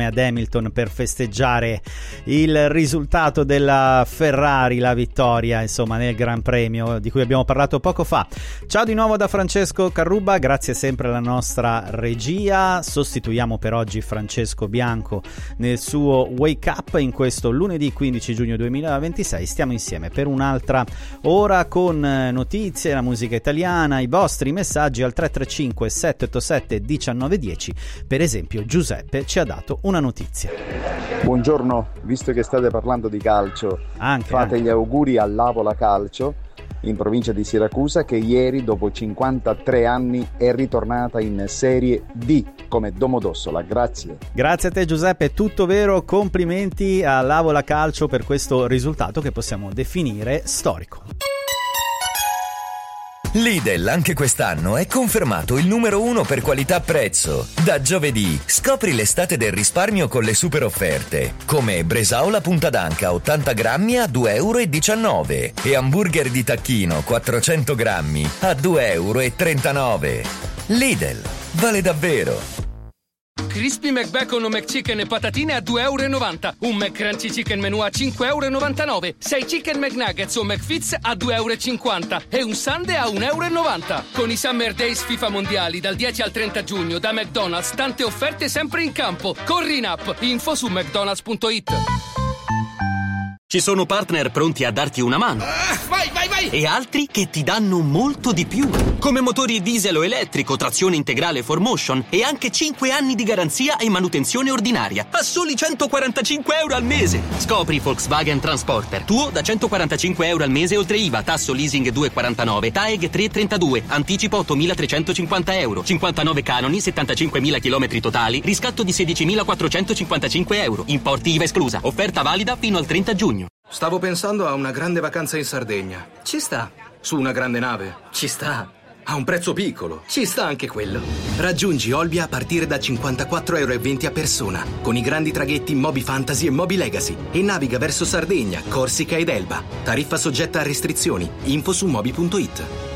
insieme ad Hamilton per festeggiare il risultato della Ferrari, la vittoria insomma nel Gran Premio di cui abbiamo parlato poco fa. Ciao di nuovo da Francesco Carrubba, grazie sempre alla nostra regia. Sostituiamo per oggi Francesco Bianco nel suo Wake Up in questo lunedì 15 giugno 2026. Stiamo insieme per un'altra ora con notizie, la musica italiana, i vostri messaggi al 335 787 1910. Per esempio Giuseppe ci ha dato una notizia. Buongiorno, visto che state parlando di calcio, fate gli auguri all'Avola Calcio in provincia di Siracusa, che ieri dopo 53 anni è ritornata in Serie D come Domodossola. Grazie. Grazie a te Giuseppe, tutto vero, complimenti all'Avola Calcio per questo risultato che possiamo definire storico. Lidl anche quest'anno è confermato il numero 1 per qualità-prezzo. Da giovedì scopri l'estate del risparmio con le super offerte, come bresaola punta d'anca 80 grammi a 2,19 euro e hamburger di tacchino 400 grammi a 2,39 euro. Lidl, vale davvero! Crispy McBacon o McChicken e patatine a 2,90 euro. Un McCrunchy Chicken Menù a 5,99 euro. 6 Chicken McNuggets o McFits a 2,50 euro. E un sundae a 1,90 euro. Con i Summer Days FIFA Mondiali dal 10 al 30 giugno da McDonald's, tante offerte sempre in campo. Corri in app. Info su mcdonalds.it. Ci sono partner pronti a darti una mano. Vai! E altri che ti danno molto di più. Come motori diesel o elettrico, trazione integrale 4Motion e anche 5 anni di garanzia e manutenzione ordinaria a soli 145 euro al mese. Scopri Volkswagen Transporter, tuo da 145 euro al mese oltre IVA, tasso leasing 2,49, TAEG 3,32, anticipo 8.350 euro, 59 canoni, 75.000 chilometri totali, riscatto di 16.455 euro, importi IVA esclusa, offerta valida fino al 30 giugno. Stavo pensando a una grande vacanza in Sardegna. Ci sta. Su una grande nave. Ci sta. A un prezzo piccolo. Ci sta anche quello. Raggiungi Olbia a partire da 54,20 euro a persona, con i grandi traghetti Moby Fantasy e Moby Legacy, e naviga verso Sardegna, Corsica ed Elba. Tariffa soggetta a restrizioni. Info su moby.it.